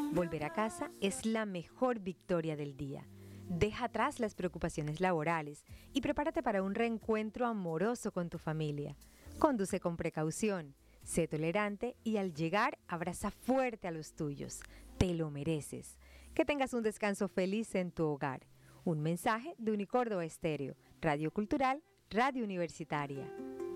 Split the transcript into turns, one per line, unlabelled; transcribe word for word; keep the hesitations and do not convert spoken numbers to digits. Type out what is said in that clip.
Volver a casa es la mejor victoria del día. Deja atrás las preocupaciones laborales y prepárate para un reencuentro amoroso con tu familia. Conduce con precaución, sé tolerante y al llegar abraza fuerte a los tuyos. Te lo mereces. Que tengas un descanso feliz en tu hogar. Un mensaje de Unicordo Estéreo, Radio Cultural, Radio Universitaria.